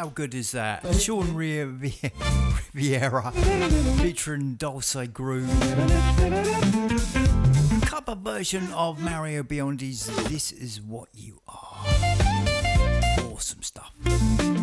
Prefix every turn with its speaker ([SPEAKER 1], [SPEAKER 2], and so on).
[SPEAKER 1] How good is that? Sean Riviera featuring Dulce Groove. Cover version of Mario Biondi's This Is What You Are. Awesome stuff.